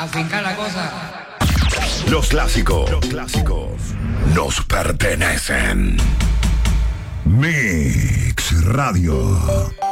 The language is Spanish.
afincar la cosa. Los clásicos nos pertenecen. Mix Radio.